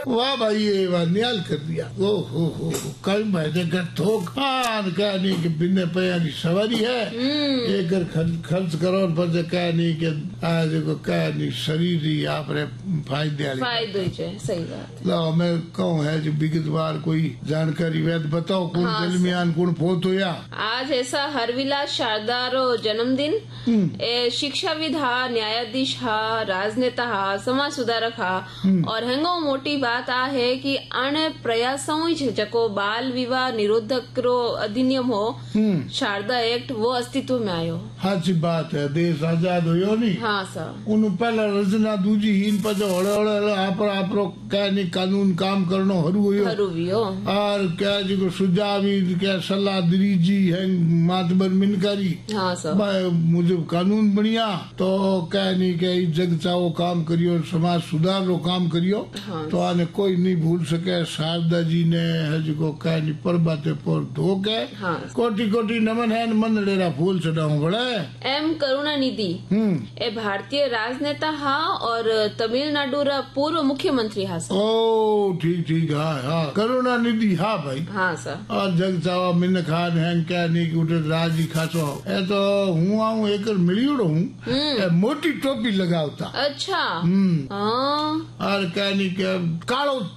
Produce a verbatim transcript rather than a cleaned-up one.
वाह भाई ये वाह न्याल कर दिया। ओ हो हो कल मैंने घर थोखान कह नहीं कि बिन्ने पैया की सवारी है एक घर खर्च करो पर कह नहीं कि आज को कह नहीं शरीर ही आप फायदे फायदे सही बात लो मैं कहूँ है जो विगत बार कोई जानकारी वैद बताओ कौन हाँ, दरमियान कौन फोत होया। आज ऐसा हरविलास शारदा रो जन्मदिन ए शिक्षाविद हा न्यायाधीश हा राजनेता हा समाज सुधारक हा और हेंगो मोटी बात आ है कि अण प्रयासों जको बाल विवाह निरोधक रो अधिनियम हो शारदा एक्ट वो अस्तित्व में आयो। हाँ जी बात है देश आजाद हो नहीं हाँ सर उन पहला रचना दूजी हीन पर जो हड़े हड़े आप आप क्या नहीं कानून काम करनो हरू हुयो हरू हुयो और क्या जो सुझावी क्या सलाह दरीजी है मातबर मिनकारी हाँ सर मुझे कानून बढ़िया तो क्या नहीं क्या जग चाहो काम करियो समाज सुधार रो काम करियो हाँ, तो आने कोई नहीं भूल सके शारदा जी ने हज को क्या नहीं पर बाते पर धो के हाँ, कोटि कोटि नमन है मन डेरा फूल चढ़ाऊ बड़ा एम करुणानिधि ए भारतीय राजनेता हा और तमिलनाडु रा पूर्व मुख्यमंत्री हा सर। ओ ठीक ठीक हाँ हाँ करुणानिधि हाँ भाई हाँ सर और जग चावा मिन खान है क्या नहीं कि उठे राजी खासो ए तो हूँ आऊँ एक मिलियोड़ो हूँ मोटी टोपी लगावता अच्छा हम्म और क्या नहीं क्या कालो